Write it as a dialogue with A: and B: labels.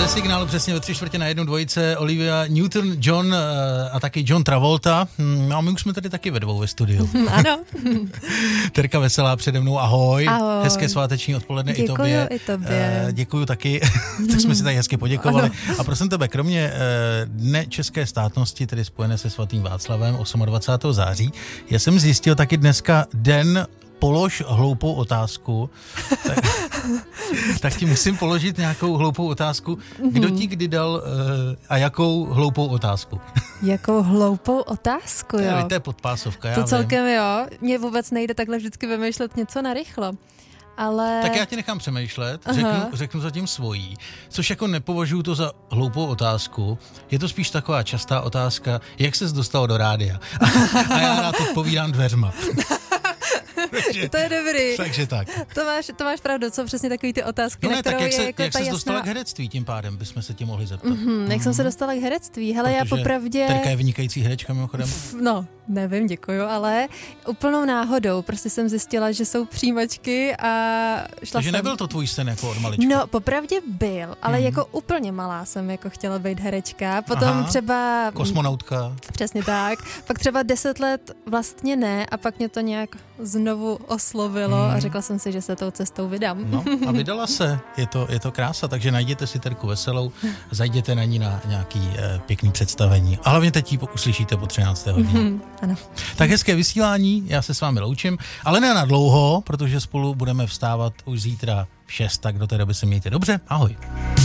A: Ze Signálu přesně ve 3/4 dvojice Olivia Newton-John a taky John Travolta. No a my už jsme tady taky ve dvou ve studiu.
B: Ano.
A: Terka Veselá přede mnou, ahoj.
B: Ahoj.
A: Hezké sváteční odpoledne
B: Děkuju
A: i tobě.
B: i tobě.
A: Děkuju taky, tak jsme si tady hezky poděkovali. Ano. A prosím tebe, kromě Dne české státnosti, tedy spojené se svatým Václavem 28. září, já jsem zjistil taky dneska den Polož hloupou otázku. Tak ti musím položit nějakou hloupou otázku. Kdo ti kdy dal a jakou hloupou otázku?
B: Jakou hloupou otázku, jo?
A: To je podpásovka,
B: to celkem vím. Jo. Mně vůbec nejde takhle vždycky vymýšlet něco narychlo. Ale...
A: Tak já ti nechám přemýšlet, řeknu zatím svojí, což jako nepovažuji to za hloupou otázku. Je to spíš taková častá otázka, jak ses dostal do rádia. A já rád odpovídám dveřma.
B: To je dobrý.
A: Takže tak.
B: To máš pravdu, co přesně takový ty otázky,
A: no ne,
B: na kterou
A: tak
B: je jako
A: jak
B: ta
A: ses
B: jasná...
A: dostala k herectví, tím pádem bychom se tě mohli zeptat.
B: Jak jsem se dostala k herectví? Hele,
A: protože
B: já popravdě...
A: Terka je vynikající herečka mimochodem.
B: No, nevím, děkuju, ale úplnou náhodou. Prostě jsem zjistila, že jsou přijímačky a šla
A: Takže
B: jsem...
A: nebyl to tvůj sen jako od malička?
B: No, popravdě byl, ale jako úplně malá jsem jako chtěla být herečka. Potom třeba...
A: Kosmonautka.
B: Přesně tak. Pak třeba 10 let vlastně ne a pak mě to nějak znovu oslovilo a řekla jsem si, že se tou cestou vydám.
A: No a vydala se. Je to krása, takže najděte si Terku Veselou, zajděte na ní na nějaký pěkný představení. A hlavně teď ji uslyšíte po 13. hodině.
B: Ano.
A: Tak hezké vysílání, já se s vámi loučím, ale ne na dlouho, protože spolu budeme vstávat už zítra v 6, tak do té doby se mějte dobře. Ahoj.